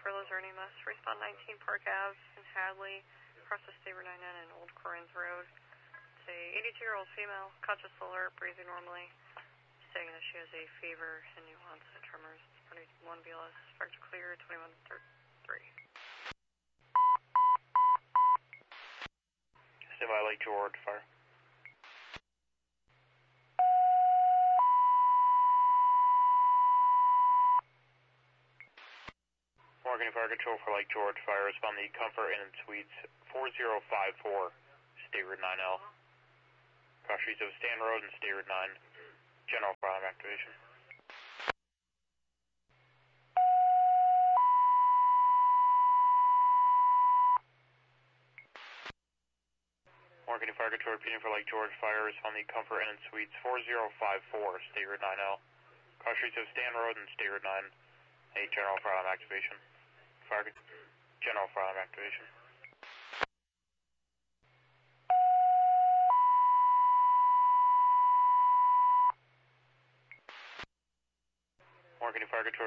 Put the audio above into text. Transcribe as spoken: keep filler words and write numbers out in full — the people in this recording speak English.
for Luzerne E M S. Respond nineteen Park Ave in Hadley, across the State Route nine N and Old Corinth Road. It's a eighty-two-year-old female, conscious alert, breathing normally, saying that she has a fever and new onset tremors. It's twenty-one B L S, expect clear, twenty-one thirty-three. Stand by Lake George, fire. Morgan Fire Control for Lake George Fire. Respond to the Comfort Inn and Suites four zero five four, State Route nine L. Cross streets of Stan Road and State Route nine. General fire activation. Morgan Fire Control repeating for Lake George Fire. Respond to the Comfort Inn and Suites four zero five four, State Route nine L. Cross streets of Stan Road and State Route nine. A general fire alarm activation. Fire, general fire alarm activation. Morgan Fire Control.